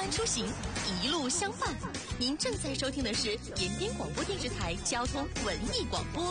安出行，一路相伴。您正在收听的是延边广播电视台交通文艺广播。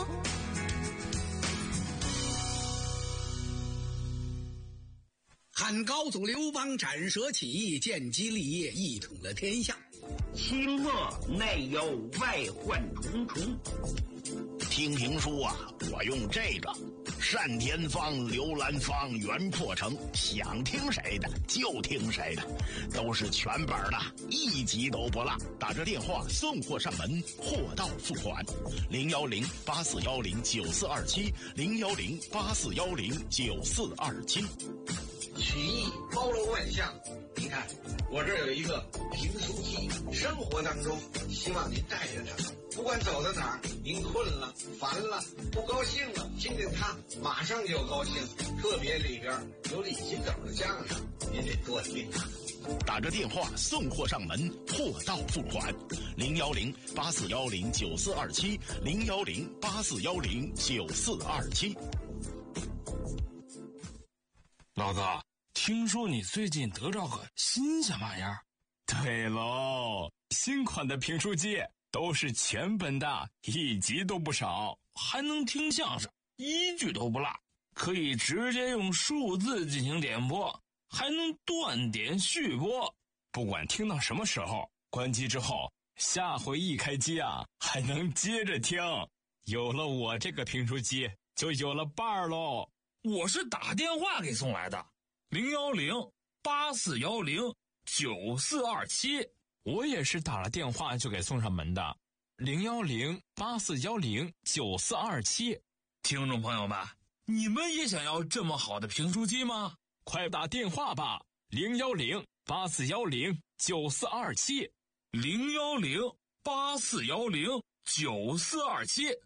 汉高祖刘邦斩蛇起义，建基立业，一统了天下。 清末内忧外患重重。 听评书啊，我用这个单田芳、刘兰芳、袁破城，想听谁的就听谁的，都是全本的，一集都不落。打着电话送货上门，货到付款。010-8410-9427，010-8410-9427。 曲艺包罗万象，你看我这儿有一个评书机，生活当中希望您带着它，不管走到哪儿，您困了、烦了、不高兴了，听见它马上就高兴。特别里边有李金斗的相声，您得多听它。 打着电话送货上门，货到付款。010-8410-9427，010-8410-9427。 老子听说你最近得着个新鲜玩意儿？ 对喽，新款的评书机都是全本的，一集都不少， 还能听相声，一句都不落，可以直接用数字进行点播，还能断点续播。 不管听到什么时候，关机之后，下回一开机啊，还能接着听。有了我这个评书机，就有了伴儿喽。 我是打电话给送来的，010-8410-9427。 我也是打了电话就给送上门的，010-8410-9427。 听众朋友们，你们也想要这么好的评书机吗？ 快打电话吧，010-8410-9427。 010-8410-9427。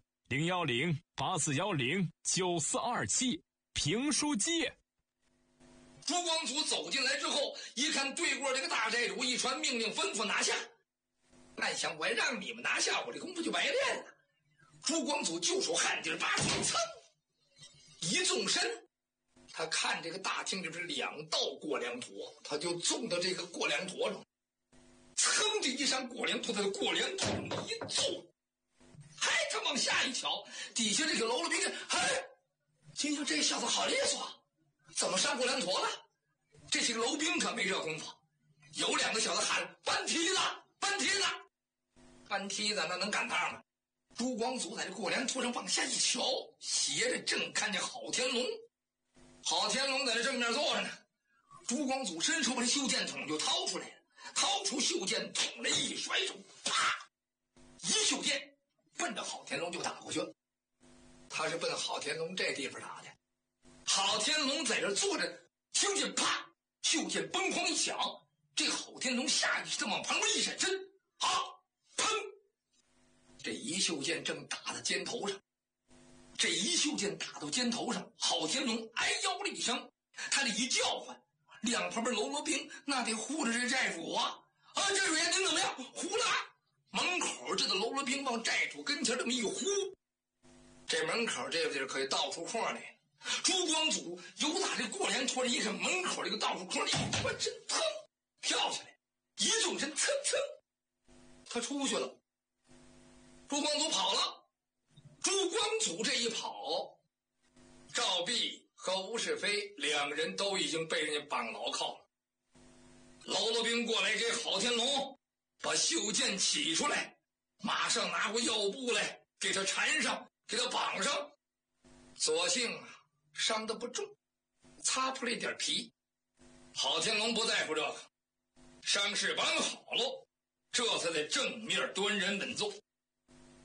010-8410-9427。评书机。 朱光祖走进来之后，一看对过这个大寨主，一传命令，吩咐拿下。暗想我让你们拿下，我这功夫就白练了。朱光祖就手汗劲拔出，噌一纵身，他看这个大厅里边两道过梁坨，他就纵到这个过梁坨上，噌的一上过梁坨，他的过梁坨一纵，他往下一瞧，底下这个喽啰兵，心想这小子好利索，怎么上过梁坨了？这些个楼兵可没这功夫，有两个小子喊搬梯子，搬梯子，搬梯子那能赶趟吗？朱光祖在这过梁坨上往下一瞧，斜着正看见郝天龙。郝天龙在这正面坐着呢，朱光祖伸手把这袖箭筒就掏出来了，掏出袖箭筒来一甩手，啪，一袖箭奔着郝天龙就打过去了。他是奔郝天龙这地方打的。郝天龙在这坐着，听见啪，袖箭崩哐一响，这郝天龙下意识地往旁边一闪身，好，砰！这一袖箭正打在肩头上，这一袖箭打到肩头上，郝天龙哎呦了一声，他这一叫唤，两旁边喽啰兵那得护着这寨主啊！寨主爷您怎么样？呼啦！门口这个喽啰兵往寨主跟前这么一呼。这门口这个地儿可以到处空来，朱光祖由打这过梁托着一上门口这个到处空里，我这腾跳下来，一纵身蹭蹭，他出去了。朱光祖跑了，朱光祖这一跑，赵弼和吴世飞两人都已经被人家绑牢铐了。喽啰兵过来，这郝天龙把袖箭起出来，马上拿过药布来给他缠上，给他绑上，所幸啊，伤得不重，擦出了一点皮。郝天龙不在乎这个，伤势绑好了，这才在正面端然稳坐。